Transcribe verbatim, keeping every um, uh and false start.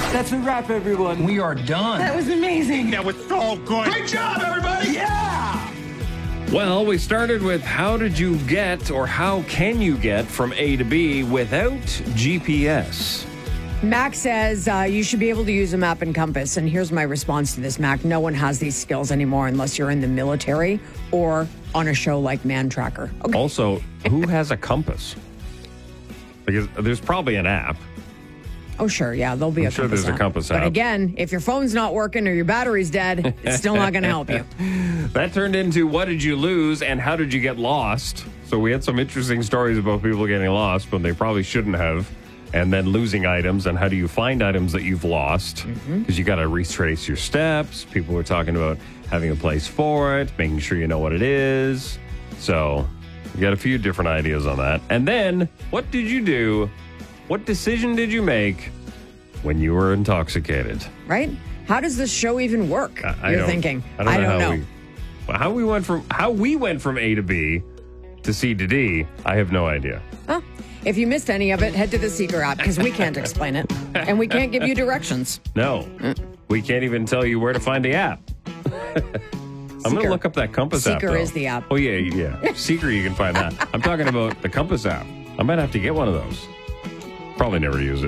That's a wrap, everyone. We are done. That was amazing. That was so good. Great job, everybody. Yeah! Well, we started with how did you get or how can you get from A to B without G P S? Mac says uh, you should be able to use a map and compass. And here's my response to this, Mac. No one has these skills anymore unless you're in the military or on a show like Man Tracker. Okay. Also, who has a compass? Because there's probably an app. Oh, sure. Yeah, there'll be I'm a sure compass there's a app. compass But app. again, if your phone's not working or your battery's dead, it's still not going to help you. That turned into what did you lose and how did you get lost? So we had some interesting stories about people getting lost when they probably shouldn't have. And then losing items and how do you find items that you've lost? Because mm-hmm. you got to retrace your steps. People were talking about having a place for it, making sure you know what it is. So you got a few different ideas on that. And then what did you do? What decision did you make when you were intoxicated? Right? How does this show even work? I, I You're don't, thinking. I don't know, I don't how, know. We, how we went from how we went from A to B to C to D. I have no idea. Huh? If you missed any of it, head to the Seeker app because we can't explain it. And we can't give you directions. No. We can't even tell you where to find the app. I'm going to look up that Compass Seeker app, though. is the app. Oh, yeah, yeah. Seeker, you can find that. I'm talking about the Compass app. I might have to get one of those. Probably never use it.